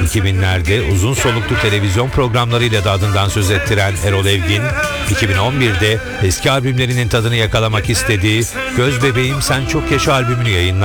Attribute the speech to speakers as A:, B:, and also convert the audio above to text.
A: 2000'lerde uzun soluklu televizyon programlarıyla da adından söz ettiren Erol Evgin, 2011'de eski albümlerinin tadını yakalamak istediği Göz Bebeğim Sen Çok Yaşa albümünü yayınlar.